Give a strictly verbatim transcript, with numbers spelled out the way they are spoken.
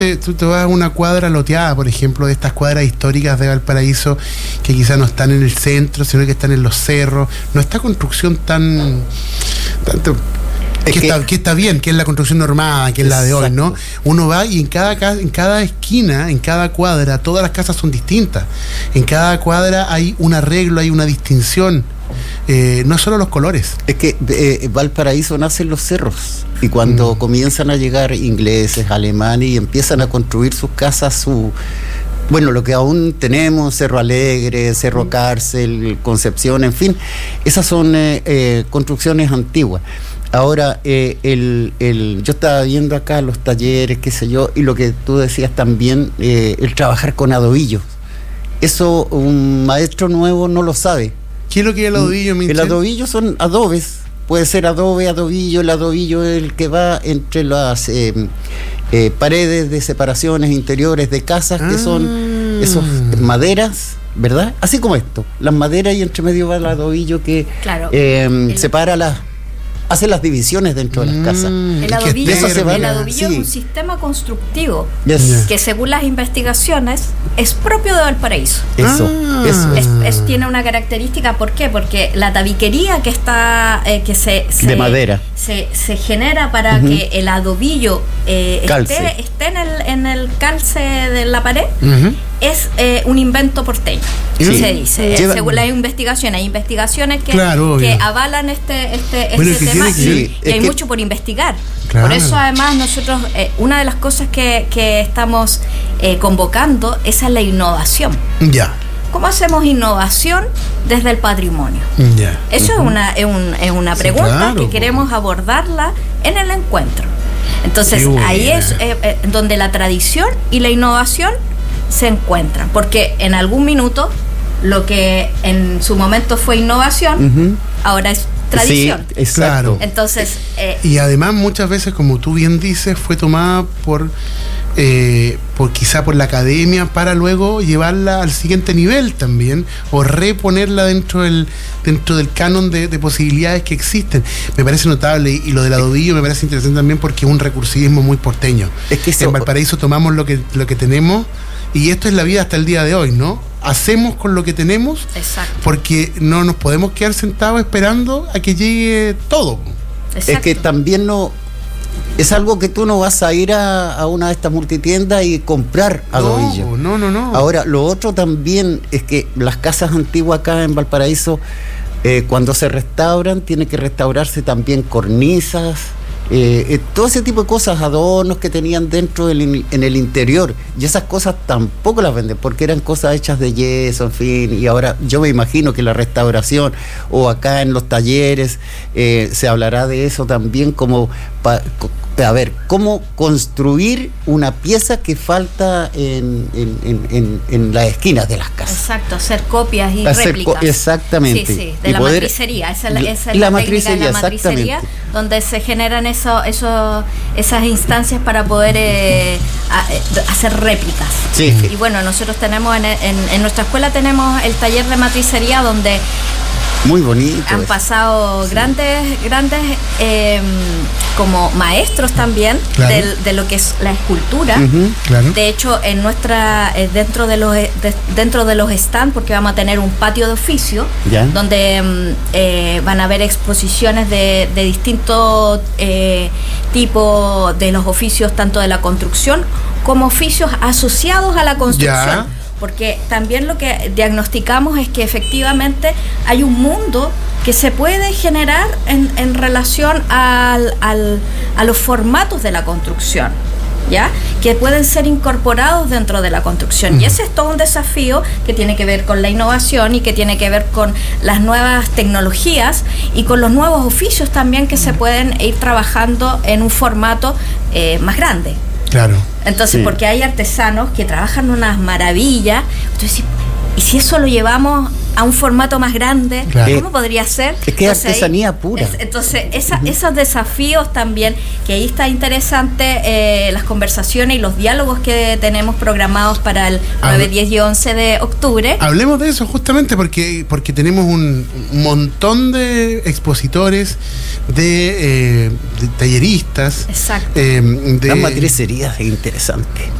Tú te vas a una cuadra loteada, por ejemplo, de estas cuadras históricas de Valparaíso, que quizás no están en el centro, sino que están en los cerros. No está construcción tan... tanto que, que, está, que está bien, que es la construcción normada, que es la de hoy, ¿no? Uno va y en cada, en cada esquina, en cada cuadra, todas las casas son distintas. En cada cuadra hay un arreglo, hay una distinción. Eh, no solo los colores. Es que eh, Valparaíso nace en los cerros, y cuando mm. comienzan a llegar ingleses, alemanes, y empiezan a construir sus casas, su bueno, lo que aún tenemos, Cerro Alegre, Cerro Cárcel, Concepción, en fin, esas son eh, eh, construcciones antiguas. Ahora, eh, el, el, yo estaba viendo acá los talleres, qué sé yo, y lo que tú decías también, eh, el trabajar con adobillos. Eso un maestro nuevo no lo sabe. ¿Qué es lo que es el adobillo, Michel? El adobillo son adobes. Puede ser adobe, adobillo. El adobillo es el que va entre las eh, eh, paredes de separaciones interiores de casas, ah. que son esas maderas, ¿verdad? Así como esto. Las maderas, y entre medio va el adobillo que claro. eh, el... separa las... hace las divisiones dentro de las casas. El adobillo, va, el adobillo sí. es un sistema constructivo yes. que, según las investigaciones, es propio de Valparaíso. Eso, ah. eso. Es, es, tiene una característica, ¿por qué? Porque la tabiquería que está, eh, que se, se de madera se, se genera para uh-huh. que el adobillo eh, esté, esté en el en el calce de la pared. Uh-huh. Es eh, un invento porteño, sí. se dice. Lleva, según las investigaciones, hay investigaciones que, claro, que avalan este este, bueno, este que tema, que, y, sí, y hay que, mucho por investigar. Claro. Por eso, además, nosotros, eh, una de las cosas que, que estamos eh, convocando es a la innovación. Ya. ¿Cómo hacemos innovación desde el patrimonio? Ya. Eso uh-huh. es una es, un, es una pregunta sí, claro, que queremos abordarla en el encuentro. Entonces, bueno. ahí es eh, eh, donde la tradición y la innovación se encuentran, porque en algún minuto lo que en su momento fue innovación, uh-huh. ahora es tradición. Sí, exacto. Entonces, eh, y además muchas veces, como tú bien dices, fue tomada por eh, por quizá por la academia para luego llevarla al siguiente nivel también, o reponerla dentro del dentro del canon de, de posibilidades que existen. Me parece notable, y, y lo del adobillo me parece interesante también porque es un recursivismo muy porteño. Es que eso, en Valparaíso tomamos lo que lo que tenemos, y esto es la vida hasta el día de hoy, ¿no? Hacemos con lo que tenemos. Exacto. Porque no nos podemos quedar sentados esperando a que llegue todo. Exacto. Es que también no es algo que tú no vas a ir a, a una de estas multitiendas y comprar adobillo. No, no, no, no. Ahora, lo otro también es que las casas antiguas acá en Valparaíso, eh, cuando se restauran, tiene que restaurarse también cornisas, Eh, eh, todo ese tipo de cosas, adornos que tenían dentro del, en el interior, y esas cosas tampoco las venden porque eran cosas hechas de yeso, en fin. Y ahora yo me imagino que la restauración, o acá en los talleres eh, se hablará de eso también, como pa, a ver, cómo construir una pieza que falta en, en, en, en, en las esquinas de las casas. Exacto, hacer copias y hacer réplicas. Co- exactamente. Sí, sí, de y la poder, matricería. Esa es la, esa es y la, la técnica matricería, de la matricería, donde se generan eso, eso, esas instancias para poder eh, a, hacer réplicas. Sí. Y bueno, nosotros tenemos en, en, en nuestra escuela tenemos el taller de matricería, donde muy bonito. Han es. pasado sí. grandes, grandes eh, como maestros también, claro. de, de lo que es la escultura. Uh-huh, claro. De hecho, en nuestra eh, dentro de los de, dentro de los stands, porque vamos a tener un patio de oficio, ¿ya? Donde eh, van a haber exposiciones de, de distintos eh, tipos de los oficios, tanto de la construcción como oficios asociados a la construcción. Ya. Porque también lo que diagnosticamos es que efectivamente hay un mundo que se puede generar en, en relación al, al, a los formatos de la construcción, ¿ya? Que pueden ser incorporados dentro de la construcción. Uh-huh. Y ese es todo un desafío que tiene que ver con la innovación y que tiene que ver con las nuevas tecnologías y con los nuevos oficios también que se pueden ir trabajando en un formato eh, más grande. Claro. Entonces, sí. Porque hay artesanos que trabajan unas maravillas. Entonces, ¿y si eso lo llevamos a un formato más grande. Claro. ¿Cómo podría ser? Es que es artesanía ahí, pura. Es, entonces, esa, uh-huh. esos desafíos también, que ahí está interesante eh, las conversaciones y los diálogos que tenemos programados para el nueve, diez y once de octubre. Hablemos de eso justamente porque, porque tenemos un montón de expositores, de, eh, de talleristas. Exacto. Eh, de Las matricerías es interesante.